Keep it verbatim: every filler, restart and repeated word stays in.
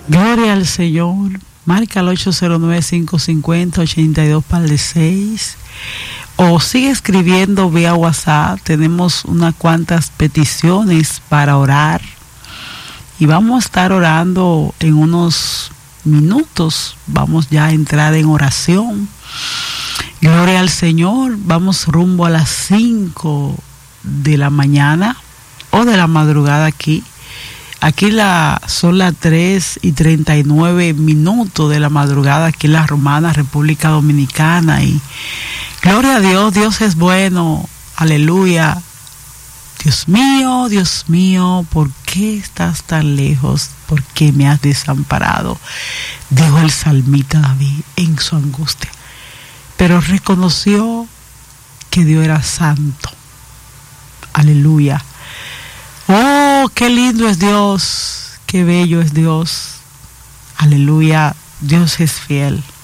Gloria al Señor. Marca el ocho cero nueve, cinco cinco cero, ocho dos par de seis. O sigue escribiendo vía WhatsApp. Tenemos unas cuantas peticiones para orar. Y vamos a estar orando en unos minutos. Vamos ya a entrar en oración. Gloria al Señor. Vamos rumbo a las cinco de la mañana o de la madrugada aquí. Aquí la, son las tres y treinta y nueve minutos de la madrugada aquí en la Romana, República Dominicana. Y gloria a Dios, Dios es bueno, aleluya. Dios mío, Dios mío, ¿por qué estás tan lejos? ¿Por qué me has desamparado? Dijo el salmista David en su angustia. Pero reconoció que Dios era santo. Aleluya. Oh, qué lindo es Dios, qué bello es Dios. Aleluya, Dios es fiel.